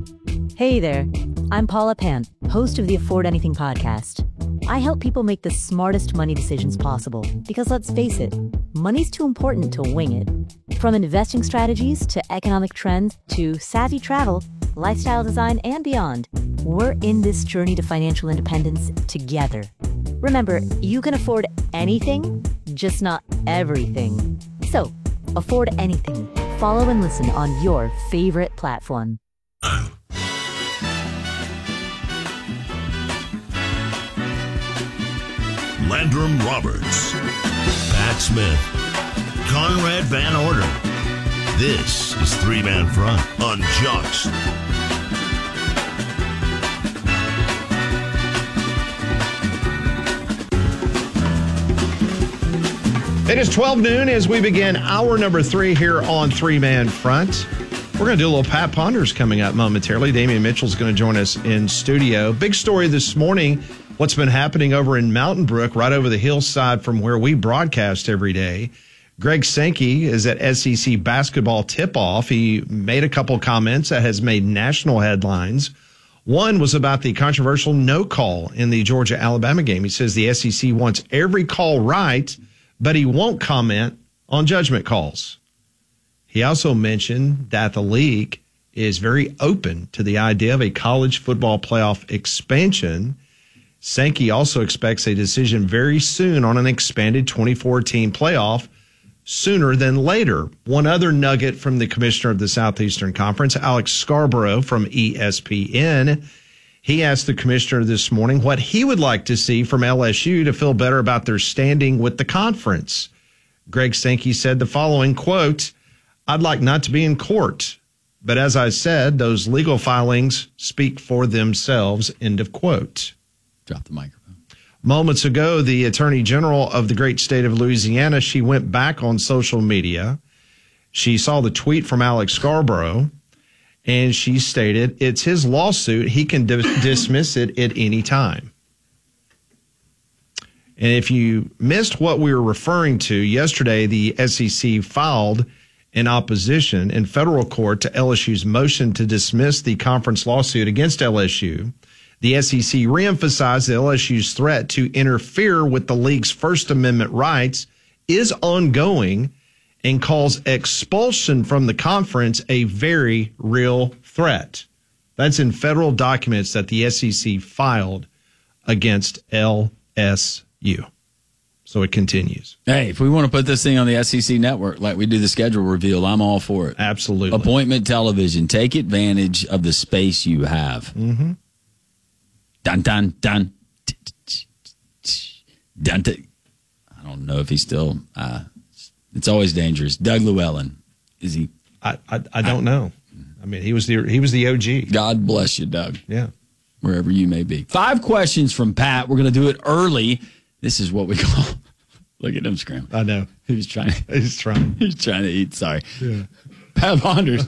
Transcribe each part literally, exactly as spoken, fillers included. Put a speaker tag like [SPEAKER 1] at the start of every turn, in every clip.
[SPEAKER 1] Hey there, I'm Paula Pant, host of the Afford Anything podcast. I help people make the smartest money decisions possible because, let's face it, money's too important to wing it. From investing strategies to economic trends to savvy travel, lifestyle design, and beyond, we're in this journey to financial independence together. Remember, you can afford anything, just not everything. So, afford anything. Follow and listen on your favorite platform.
[SPEAKER 2] Landrum Roberts, Pat Smith, Conrad Van Orden. This is Three Man Front on Jocks.
[SPEAKER 3] It is twelve noon as we begin hour number three here on Three Man Front. We're going to do a little Pat Ponders coming up momentarily. Damian Mitchell's going to join us in studio. Big story this morning. What's been happening over in Mountain Brook, right over the hillside from where we broadcast every day. Greg Sankey is at S E C basketball tip-off. He made a couple comments that has made national headlines. One was about the controversial no call in the Georgia-Alabama game. He says the S E C wants every call right, but he won't comment on judgment calls. He also mentioned that the league is very open to the idea of a college football playoff expansion. Sankey also expects a decision very soon on an expanded twenty-four team playoff, sooner than later. One other nugget from the commissioner of the Southeastern Conference, Alex Scarborough from E S P N. He asked the commissioner this morning what he would like to see from L S U to feel better about their standing with the conference. Greg Sankey said the following, quote, "I'd like not to be in court, but as I said, those legal filings speak for themselves," end of quote.
[SPEAKER 4] Drop the microphone.
[SPEAKER 3] Moments ago, the Attorney General of the great state of Louisiana, she went back on social media. She saw the tweet from Alex Scarborough, and she stated, it's his lawsuit. He can di- dismiss it at any time. And if you missed what we were referring to yesterday, the S E C filed in opposition in federal court to L S U's motion to dismiss the conference lawsuit against L S U. The S E C reemphasized that L S U's threat to interfere with the league's First Amendment rights is ongoing and calls expulsion from the conference a very real threat. That's in federal documents that the S E C filed against L S U. So it continues.
[SPEAKER 4] Hey, if we want to put this thing on the S E C network like we do the schedule reveal, I'm all for it.
[SPEAKER 3] Absolutely.
[SPEAKER 4] Appointment television. Take advantage of the space you have.
[SPEAKER 3] Mm-hmm.
[SPEAKER 4] Dun, dun, dun. Dun, dun. I don't know if he's still, uh, it's always dangerous. Doug Llewellyn. Is he?
[SPEAKER 3] I, I, I don't I, know. I mean, he was the he was the O G.
[SPEAKER 4] God bless you, Doug.
[SPEAKER 3] Yeah.
[SPEAKER 4] Wherever you may be. Five questions from Pat. We're going to do it early. This is what we call, look at him scram.
[SPEAKER 3] I know.
[SPEAKER 4] He's trying.
[SPEAKER 3] He's trying.
[SPEAKER 4] He's trying to eat. Sorry.
[SPEAKER 3] Yeah.
[SPEAKER 4] Pat Ponders.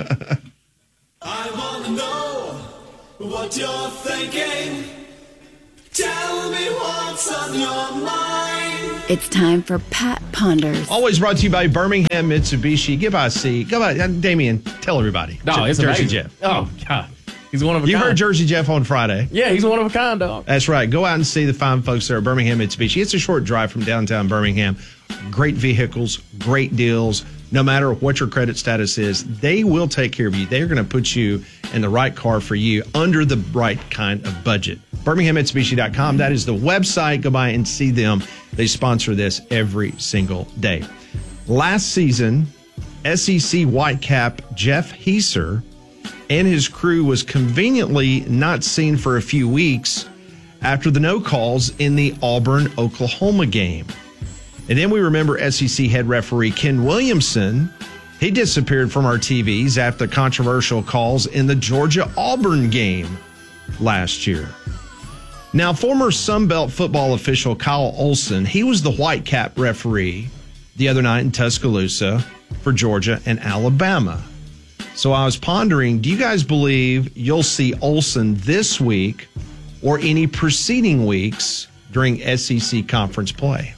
[SPEAKER 5] I want to know what you're thinking. Tell me what's on your mind.
[SPEAKER 6] It's time for Pat Ponders.
[SPEAKER 3] Always brought to you by Birmingham Mitsubishi. Give us a seat. Go on, uh, Damien, tell everybody.
[SPEAKER 7] No, it's
[SPEAKER 3] Jersey
[SPEAKER 7] amazing.
[SPEAKER 3] Jeff.
[SPEAKER 7] Oh, God. He's one of a
[SPEAKER 3] You
[SPEAKER 7] kind.
[SPEAKER 3] heard Jersey Jeff on Friday.
[SPEAKER 7] Yeah, he's one of a kind, dog.
[SPEAKER 3] That's right. Go out and see the fine folks there at Birmingham Mitsubishi. It's a short drive from downtown Birmingham. Great vehicles, great deals. No matter what your credit status is, they will take care of you. They're going to put you in the right car for you under the right kind of budget. Birmingham Mitsubishi dot com. That is the website. Go by and see them. They sponsor this every single day. Last season, S E C Whitecap Jeff Heiser and his crew was conveniently not seen for a few weeks after the no calls in the Auburn-Oklahoma game. And then we remember S E C head referee Ken Williamson. He disappeared from our T Vs after controversial calls in the Georgia-Auburn game last year. Now, former Sunbelt football official Kyle Olson, he was the Whitecap referee the other night in Tuscaloosa for Georgia and Alabama. So I was pondering, do you guys believe you'll see Olson this week or any preceding weeks during S E C conference play?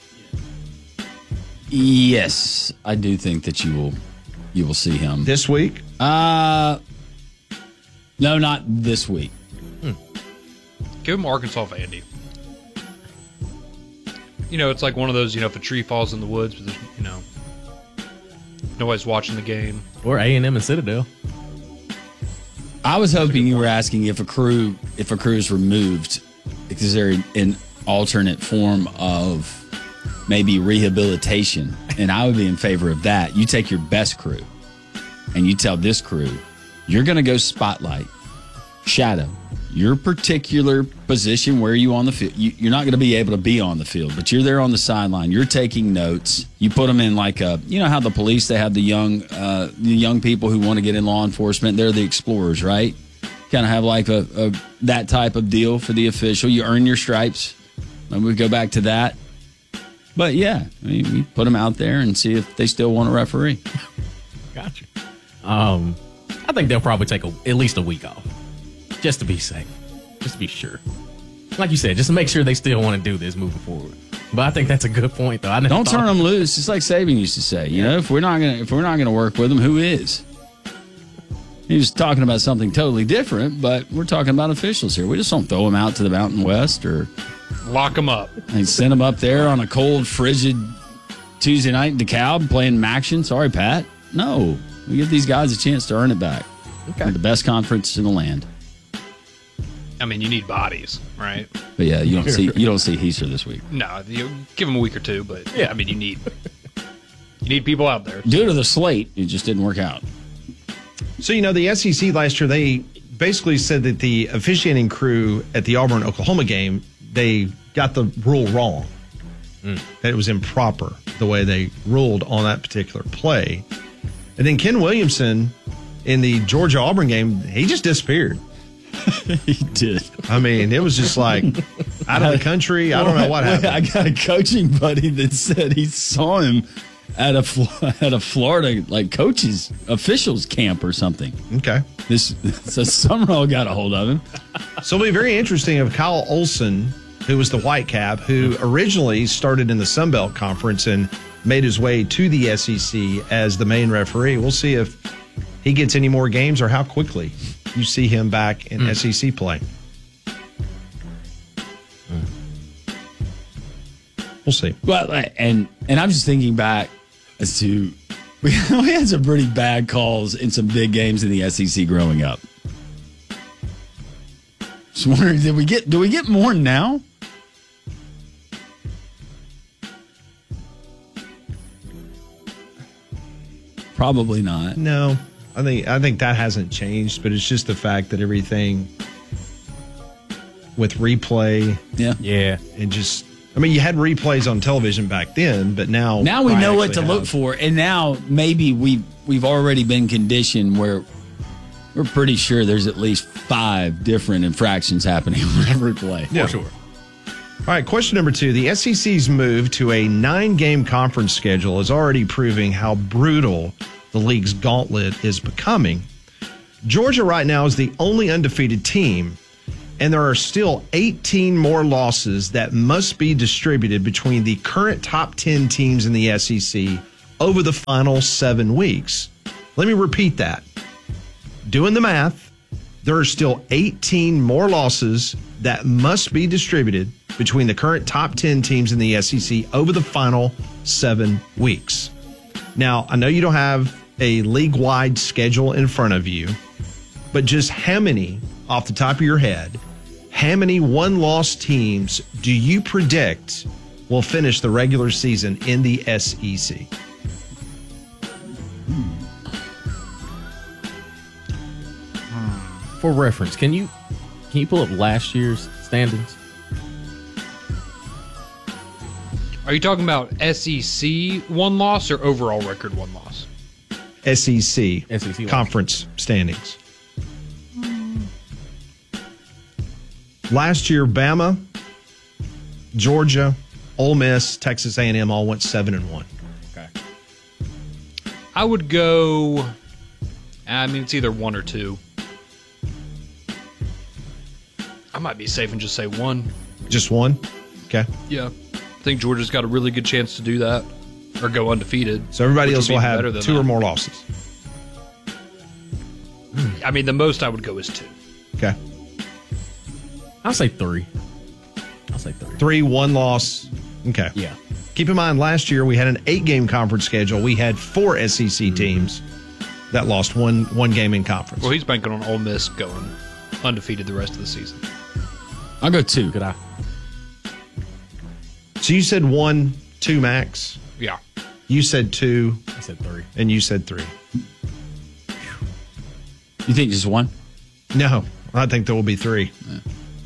[SPEAKER 4] Yes, I do think that you will you will see him.
[SPEAKER 3] This week?
[SPEAKER 4] Uh, No, not this week.
[SPEAKER 8] Give him Arkansas Vandy. You know, it's like one of those, you know, if a tree falls in the woods, but there's, you know, nobody's watching the game.
[SPEAKER 7] Or A and M and Citadel.
[SPEAKER 4] I was hoping you were asking if a crew if a crew is removed, is there an alternate form of maybe rehabilitation? And I would be in favor of that. You take your best crew and you tell this crew, you're going to go spotlight, shadow your particular position. Where are you on the field? You, you're not going to be able to be on the field, but you're there on the sideline. You're taking notes. You put them in like a, you know how the police, they have the young, uh, the young people who want to get in law enforcement. They're the explorers, right? Kind of have like a, a that type of deal for the official. You earn your stripes. And we go back to that. But yeah, I mean, we put them out there and see if they still want a referee.
[SPEAKER 7] Gotcha. Um, I think they'll probably take a, at least a week off. Just to be safe. Just to be sure. Like you said, just to make sure they still want to do this moving forward. But I think that's a good point, though. I never
[SPEAKER 4] Don't
[SPEAKER 7] thought-
[SPEAKER 4] turn them loose. It's like Saban used to say. You know, if we're not gonna if we're not gonna work with them, who is? He was talking about something totally different, but we're talking about officials here. We just don't throw them out to the Mountain West or
[SPEAKER 8] Lock them up.
[SPEAKER 4] and send them up there on a cold, frigid Tuesday night in DeKalb playing Maction. Sorry, Pat. No, we give these guys a chance to earn it back.
[SPEAKER 7] Okay.
[SPEAKER 4] We're the best conference in the land.
[SPEAKER 8] I mean, you need bodies, right?
[SPEAKER 4] But yeah, you don't see you don't see Heiser this week.
[SPEAKER 8] No, you give them a week or two, but yeah, I mean, you need you need people out there.
[SPEAKER 4] Due to the slate, it just didn't work out.
[SPEAKER 3] So, you know, the S E C last year, they basically said that the officiating crew at the Auburn-Oklahoma game, they got the rule wrong. Mm. That it was improper, the way they ruled on that particular play. And then Ken Williamson in the Georgia-Auburn game, he just disappeared.
[SPEAKER 4] He did.
[SPEAKER 3] I mean, it was just like out of the country. I don't know what happened.
[SPEAKER 4] I got a coaching buddy that said he saw him at a at a Florida like coaches officials camp or something.
[SPEAKER 3] Okay.
[SPEAKER 4] This so Summerall got a hold of him.
[SPEAKER 3] So it'll be very interesting of Kyle Olson, who was the white cap, who originally started in the Sun Belt Conference and made his way to the S E C as the main referee. We'll see if he gets any more games or how quickly you see him back in mm. S E C play. Mm. We'll see.
[SPEAKER 4] Well, and and I'm just thinking back as to we, we had some pretty bad calls in some big games in the S E C growing up. Just wondering, did we get do we get more now? Probably not.
[SPEAKER 3] No. I think I think that hasn't changed, but it's just the fact that everything with replay,
[SPEAKER 4] yeah,
[SPEAKER 7] yeah,
[SPEAKER 3] and just I mean, you had replays on television back then, but now
[SPEAKER 4] now we
[SPEAKER 3] I
[SPEAKER 4] know what to
[SPEAKER 3] have.
[SPEAKER 4] look for, and now maybe we we've already been conditioned where we're pretty sure there's at least five different infractions happening on every play.
[SPEAKER 3] Yeah.
[SPEAKER 7] For sure.
[SPEAKER 3] All right, question number two. The S E C's move to a nine-game conference schedule is already proving how brutal the league's gauntlet is becoming. Georgia right now is the only undefeated team, and there are still eighteen more losses that must be distributed between the current top ten teams in the S E C over the final seven weeks. Let me repeat that. Doing the math, there are still eighteen more losses that must be distributed between the current top ten teams in the S E C over the final seven weeks. Now, I know you don't have a league-wide schedule in front of you, but just how many, off the top of your head, how many one-loss teams do you predict will finish the regular season in the S E C?
[SPEAKER 7] For reference, can you can you pull up last year's standings?
[SPEAKER 8] Are you talking about S E C one loss or overall record one loss?
[SPEAKER 3] S E C,
[SPEAKER 7] S E C
[SPEAKER 3] conference standings. Last year, Bama, Georgia, Ole Miss, Texas A and M all went seven and one.
[SPEAKER 7] Okay.
[SPEAKER 8] I would go. I mean, it's either one or two. I might be safe and just say one.
[SPEAKER 3] Just one? Okay.
[SPEAKER 8] Yeah. I think Georgia's got a really good chance to do that or go undefeated.
[SPEAKER 3] So everybody else will have
[SPEAKER 8] better than
[SPEAKER 3] two
[SPEAKER 8] that.
[SPEAKER 3] or more losses.
[SPEAKER 7] Mm.
[SPEAKER 8] I mean, the most I would go is two.
[SPEAKER 3] Okay.
[SPEAKER 7] I'll say three. I'll say three.
[SPEAKER 3] Three, one loss. Okay.
[SPEAKER 7] Yeah.
[SPEAKER 3] Keep in mind, last year we had an eight-game conference schedule. We had four S E C mm-hmm. teams that lost one one game in conference.
[SPEAKER 8] Well, he's banking on Ole Miss going undefeated the rest of the season.
[SPEAKER 4] I'll go two.
[SPEAKER 7] Could I?
[SPEAKER 3] So you said one, two max.
[SPEAKER 8] Yeah.
[SPEAKER 3] You said two.
[SPEAKER 7] I said three.
[SPEAKER 3] And you said three.
[SPEAKER 4] You think just one?
[SPEAKER 3] No, I think there will be three. Yeah.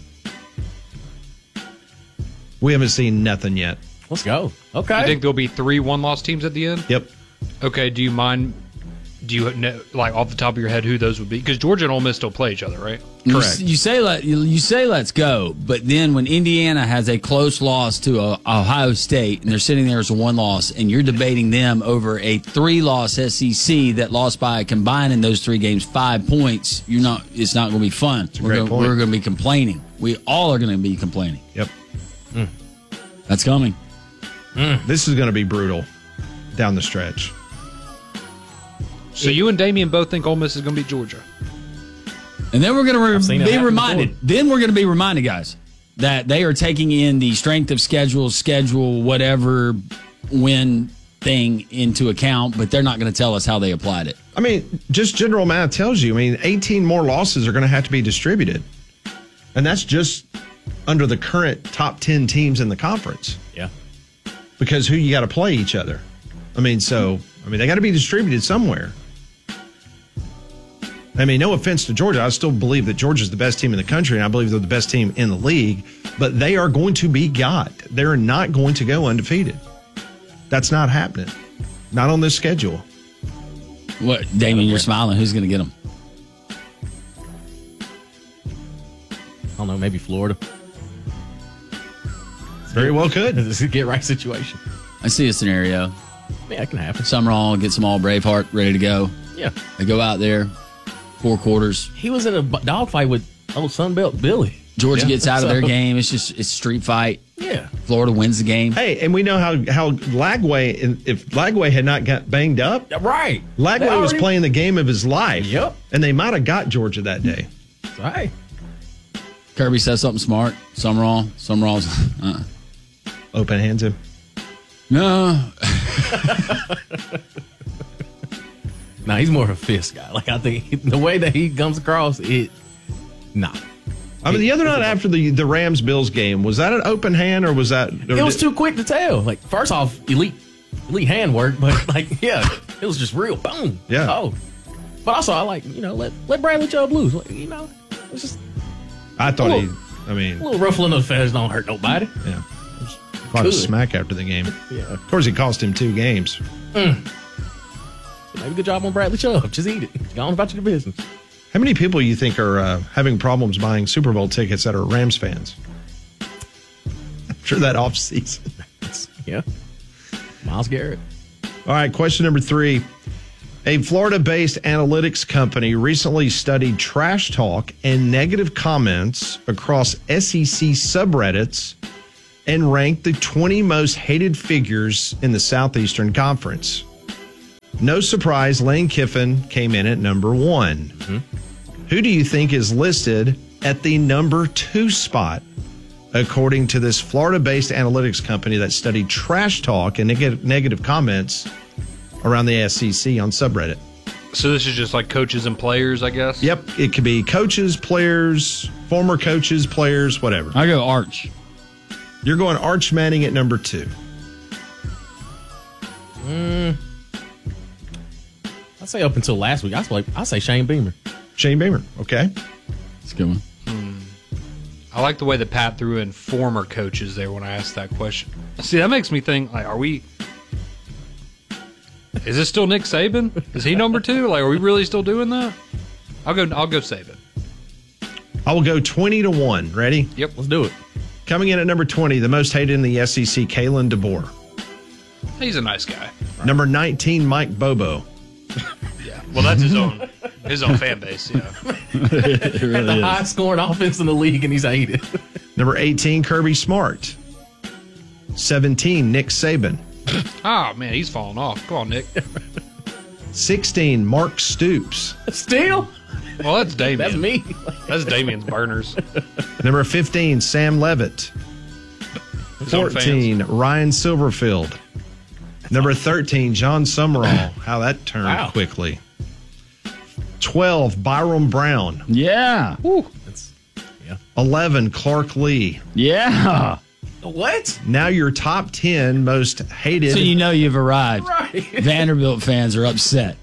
[SPEAKER 3] We haven't seen nothing yet.
[SPEAKER 7] Let's go. Okay.
[SPEAKER 8] You think there'll be three one-loss teams at the end?
[SPEAKER 3] Yep.
[SPEAKER 8] Okay. Do you mind? Do you know, like off the top of your head, who those would be? Because Georgia and Ole Miss still play each other, right?
[SPEAKER 3] Correct.
[SPEAKER 4] You, you say let you, you say let's go, but then when Indiana has a close loss to a, Ohio State and they're sitting there as a one loss, and you're debating them over a three-loss S E C that lost by combining those three games five points, you're not. It's not going to be fun. We're going, we're going to be complaining. We all are going to be complaining.
[SPEAKER 3] Yep.
[SPEAKER 4] Mm. That's coming.
[SPEAKER 3] Mm. This is going to be brutal down the stretch.
[SPEAKER 8] So you and Damian both think Ole Miss is going to beat Georgia.
[SPEAKER 4] And then we're going to re- be reminded. Before. Then we're going to be reminded, guys, that they are taking in the strength of schedule, schedule, whatever win thing into account, but they're not going to tell us how they applied it.
[SPEAKER 3] I mean, just general math tells you, I mean, eighteen more losses are going to have to be distributed. And that's just under the current top ten teams in the conference.
[SPEAKER 7] Yeah.
[SPEAKER 3] Because who you got to play each other. I mean, so, I mean, they got to be distributed somewhere. I mean, no offense to Georgia. I still believe that Georgia's the best team in the country, and I believe they're the best team in the league, but they are going to be got. They're not going to go undefeated. That's not happening. Not on this schedule.
[SPEAKER 4] What, Damien, you're smiling. Who's going to get them?
[SPEAKER 7] I don't know, maybe Florida.
[SPEAKER 3] Very well could.
[SPEAKER 7] This is a get right situation.
[SPEAKER 4] I see a scenario.
[SPEAKER 7] Yeah, it can happen.
[SPEAKER 4] Summerall gets them all Braveheart ready to go.
[SPEAKER 7] Yeah.
[SPEAKER 4] They go out there, four quarters.
[SPEAKER 7] He was in a dogfight with old Sunbelt Billy.
[SPEAKER 4] Georgia
[SPEAKER 7] yeah.
[SPEAKER 4] gets out
[SPEAKER 7] so,
[SPEAKER 4] of their game. It's just it's street fight.
[SPEAKER 7] Yeah.
[SPEAKER 4] Florida wins the game.
[SPEAKER 3] Hey, and we know how how Lagway, if Lagway had not got banged up,
[SPEAKER 7] right?
[SPEAKER 3] Lagway already was playing the game of his life.
[SPEAKER 7] Yep.
[SPEAKER 3] And they might have got Georgia that day.
[SPEAKER 7] Right.
[SPEAKER 4] Kirby says something smart. Summerall. Summerall's uh-uh.
[SPEAKER 3] Open hands him.
[SPEAKER 4] No.
[SPEAKER 7] No, he's more of a fist guy. Like, I think the way that he comes across, it, nah.
[SPEAKER 3] I mean, the other night after the, the Rams-Bills game, was that an open hand or was that... Or
[SPEAKER 7] it was
[SPEAKER 3] did,
[SPEAKER 7] too quick to tell. Like, first off, elite elite hand work, but, like, yeah, it was just real. Boom.
[SPEAKER 3] Yeah.
[SPEAKER 7] Oh. But also, I like, you know, let, let Bradley Chubb loose. Like, you know, it's just...
[SPEAKER 3] I thought
[SPEAKER 7] little,
[SPEAKER 3] he... I mean...
[SPEAKER 7] A little ruffling of the feathers don't hurt nobody.
[SPEAKER 3] Yeah. Quite a smack after the game.
[SPEAKER 7] Yeah.
[SPEAKER 3] Of course, it cost him two games.
[SPEAKER 7] Mm. So maybe good job on Bradley Chubb. Just eat it. Go on about your business.
[SPEAKER 3] How many people you think are uh, having problems buying Super Bowl tickets that are Rams fans? After that offseason.
[SPEAKER 7] Yeah. Myles Garrett.
[SPEAKER 3] All right, question number three. A Florida-based analytics company recently studied trash talk and negative comments across S E C subreddits and ranked the twenty most hated figures in the Southeastern Conference. No surprise, Lane Kiffin came in at number one. Mm-hmm. Who do you think is listed at the number two spot, according to this Florida-based analytics company that studied trash talk and neg- negative comments around the S E C on subreddit?
[SPEAKER 8] So this is just like coaches and players, I guess?
[SPEAKER 3] Yep. It could be coaches, players, former coaches, players, whatever.
[SPEAKER 4] I go Arch.
[SPEAKER 3] You're going Arch Manning at number two.
[SPEAKER 7] Mm, I'd say up until last week, I like I say Shane Beamer.
[SPEAKER 3] Shane Beamer, okay.
[SPEAKER 4] That's a good one.
[SPEAKER 8] Hmm. I like the way that Pat threw in former coaches there when I asked that question. See, that makes me think, like, are we... Is this still Nick Saban? Is he number two? Like, are we really still doing that? I'll go I'll go Saban.
[SPEAKER 3] I will go twenty to one. Ready?
[SPEAKER 8] Yep.
[SPEAKER 7] Let's do it.
[SPEAKER 3] Coming in at number twenty, the most hated in the S E C, Kalen DeBoer.
[SPEAKER 8] He's a nice guy.
[SPEAKER 3] Right. Number nineteen, Mike Bobo.
[SPEAKER 8] Yeah. Well, that's his own his own fan base, yeah.
[SPEAKER 4] It really
[SPEAKER 7] At the
[SPEAKER 4] is.
[SPEAKER 7] highest scoring offense in the league, and he's hated.
[SPEAKER 3] Number eighteen, Kirby Smart. seventeen, Nick Saban.
[SPEAKER 8] Oh, man, he's falling off. Come on, Nick.
[SPEAKER 3] sixteen, Mark Stoops.
[SPEAKER 7] Still?
[SPEAKER 8] Well, that's Damien.
[SPEAKER 7] That's me.
[SPEAKER 8] That's Damien's burners.
[SPEAKER 3] Number fifteen, Sam Levitt.
[SPEAKER 8] His own
[SPEAKER 3] fourteen, Ryan Silverfield. Number thirteen, John Summerall. How that turned
[SPEAKER 7] Wow.
[SPEAKER 3] quickly. twelve, Byram Brown.
[SPEAKER 4] Yeah.
[SPEAKER 7] That's,
[SPEAKER 3] eleven, Clark Lee.
[SPEAKER 4] Yeah.
[SPEAKER 7] what?
[SPEAKER 3] Now your top ten most hated.
[SPEAKER 4] So you know you've arrived.
[SPEAKER 7] Right.
[SPEAKER 4] Vanderbilt fans are upset.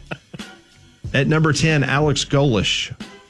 [SPEAKER 3] At number ten, Alex Golish.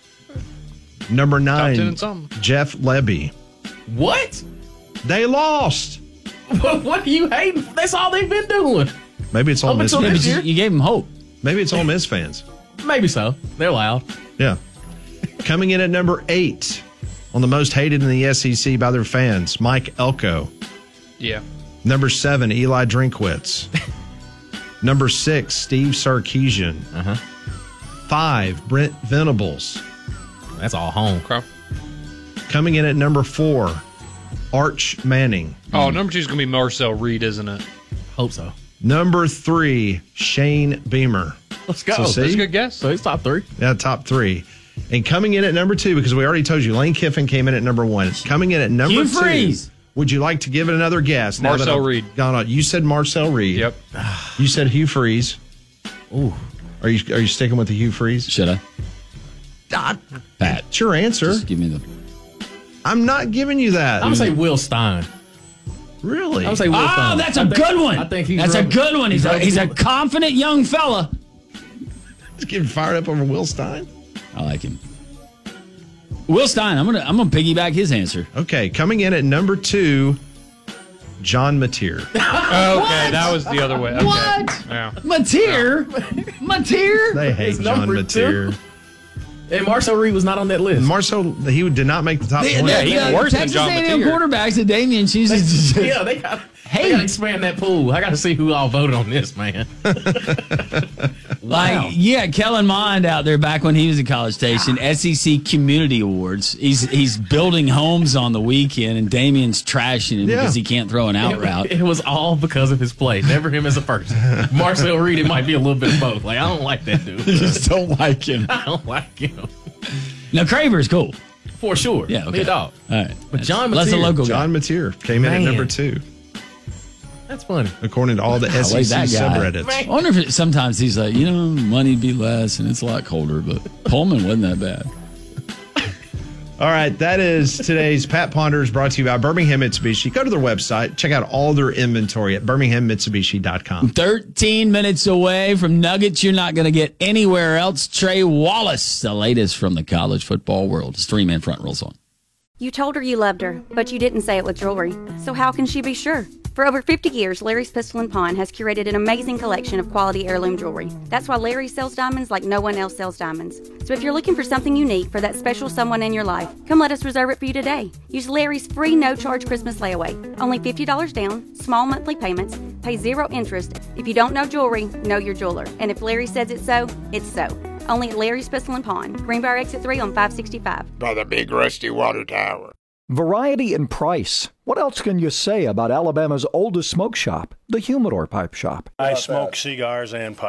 [SPEAKER 3] Number
[SPEAKER 8] ten
[SPEAKER 3] nine,
[SPEAKER 8] and something.
[SPEAKER 3] Jeff Lebby.
[SPEAKER 7] What?
[SPEAKER 3] They lost.
[SPEAKER 7] What, what are you hating? That's all they've been doing.
[SPEAKER 3] Maybe it's Ole
[SPEAKER 7] Up
[SPEAKER 3] Miss
[SPEAKER 7] until
[SPEAKER 3] fans.
[SPEAKER 7] this year.
[SPEAKER 4] You gave them hope.
[SPEAKER 3] Maybe it's Ole Miss fans.
[SPEAKER 7] Maybe so. They're loud.
[SPEAKER 3] Yeah. Coming in at number eight on the most hated in the S E C by their fans, Mike Elko.
[SPEAKER 8] Yeah.
[SPEAKER 3] Number seven, Eli Drinkwitz. Number six, Steve Sarkisian.
[SPEAKER 7] Uh-huh.
[SPEAKER 3] Five, Brent Venables.
[SPEAKER 7] That's all home.
[SPEAKER 8] Okay.
[SPEAKER 3] Coming in at number four, Arch Manning.
[SPEAKER 8] Oh, number two is going to be Marcel Reed, isn't it?
[SPEAKER 7] Hope so.
[SPEAKER 3] Number three, Shane Beamer.
[SPEAKER 7] Let's go.
[SPEAKER 3] So see?
[SPEAKER 8] That's a good guess.
[SPEAKER 7] So he's top three.
[SPEAKER 3] Yeah, top three. And coming in at number two, because we already told you, Lane Kiffin came in at number one. Coming in at number
[SPEAKER 4] Hugh
[SPEAKER 3] two.
[SPEAKER 4] Freeze.
[SPEAKER 3] Would you like to give it another guess? now that
[SPEAKER 8] Marcel
[SPEAKER 3] I've
[SPEAKER 8] Reed.
[SPEAKER 3] Gone on? You said Marcel Reed.
[SPEAKER 8] Yep.
[SPEAKER 3] You said Hugh Freeze.
[SPEAKER 7] Ooh.
[SPEAKER 3] Are you are you sticking with the Hugh Freeze?
[SPEAKER 4] Should I?
[SPEAKER 3] Ah,
[SPEAKER 4] Pat.
[SPEAKER 3] it's your answer.
[SPEAKER 4] Just give me the.
[SPEAKER 3] I'm not giving you that.
[SPEAKER 7] I'm going to say Will Stein.
[SPEAKER 3] Really?
[SPEAKER 7] I'm going to say Will
[SPEAKER 4] Oh,
[SPEAKER 7] Stein.
[SPEAKER 4] that's a
[SPEAKER 7] I think-
[SPEAKER 4] good one.
[SPEAKER 7] I think he's
[SPEAKER 4] That's a
[SPEAKER 7] rubbing-
[SPEAKER 4] good one. He's a,
[SPEAKER 7] rubbing-
[SPEAKER 4] he's a confident young fella.
[SPEAKER 3] Just getting fired up over Will Stein.
[SPEAKER 4] I like him. Will Stein. I'm gonna I'm gonna piggyback his answer.
[SPEAKER 3] Okay, coming in at number two, John Mateer.
[SPEAKER 8] Okay, that was the other way. Okay.
[SPEAKER 4] What?
[SPEAKER 8] Yeah.
[SPEAKER 4] Mateer? Mateer?
[SPEAKER 3] They hate
[SPEAKER 7] It's
[SPEAKER 3] John
[SPEAKER 7] number
[SPEAKER 3] Mateer.
[SPEAKER 7] two. And Marcel Reed was not on that list.
[SPEAKER 3] Marcel, he did not make the top
[SPEAKER 4] The,
[SPEAKER 3] twenty.
[SPEAKER 8] Yeah, he's
[SPEAKER 4] the
[SPEAKER 8] worse than
[SPEAKER 4] Texas
[SPEAKER 8] John
[SPEAKER 4] A and M
[SPEAKER 8] Mateer.
[SPEAKER 4] quarterbacks that Damian chooses to
[SPEAKER 7] yeah, they got
[SPEAKER 4] Hey.
[SPEAKER 7] they got to expand that pool. I got to see who all voted on this, man.
[SPEAKER 4] Like, yeah, Kellen Mond out there back when he was in College Station, S E C Community Awards. He's he's building homes on the weekend, and Damian's trashing him
[SPEAKER 3] Yeah.
[SPEAKER 4] because he can't throw an out
[SPEAKER 7] It,
[SPEAKER 4] route.
[SPEAKER 7] it was all because of his play, never him as a person. Marcel Reed, it might be a little bit of both. Like, I don't like that dude.
[SPEAKER 4] just don't like him.
[SPEAKER 7] I don't like him.
[SPEAKER 4] Now, Craver's cool.
[SPEAKER 7] For sure.
[SPEAKER 4] Yeah, okay.
[SPEAKER 7] He a dog.
[SPEAKER 4] All right.
[SPEAKER 7] But John
[SPEAKER 4] That's a
[SPEAKER 7] Mateer-
[SPEAKER 4] local guy.
[SPEAKER 3] John Mateer came in
[SPEAKER 7] Man.
[SPEAKER 3] at number two,
[SPEAKER 7] That's funny.
[SPEAKER 3] according to all the S E
[SPEAKER 4] like
[SPEAKER 3] C
[SPEAKER 4] that guy.
[SPEAKER 3] subreddits.
[SPEAKER 7] Man.
[SPEAKER 4] I wonder if it, sometimes he's like, you know, money'd be less and it's a lot colder, but Pullman wasn't that bad.
[SPEAKER 3] All right, that is today's Pat Ponders, brought to you by Birmingham Mitsubishi. Go to their website, check out all their inventory at birmingham mitsubishi dot com.
[SPEAKER 4] thirteen minutes away from nuggets you're not going to get anywhere else. Trey Wallace, the latest from the college football world. It's three-man front rolls on.
[SPEAKER 9] You told her you loved her, but you didn't say it with jewelry. So how can she be sure? For over fifty years, Larry's Pistol and Pawn has curated an amazing collection of quality heirloom jewelry. That's why Larry sells diamonds like no one else sells diamonds. So if you're looking for something unique for that special someone in your life, come let us reserve it for you today. Use Larry's free no-charge Christmas layaway. Only fifty dollars down, small monthly payments, pay zero interest. If you don't know jewelry, know your jeweler. And if Larry says it's so, it's so. Only at Larry's Pistol and Pawn, Greenbrier Exit three on five sixty-five.
[SPEAKER 10] By the big rusty water tower.
[SPEAKER 11] Variety and price. What else can you say about Alabama's oldest smoke shop, the Humidor Pipe Shop?
[SPEAKER 10] I smoke cigars and pipes.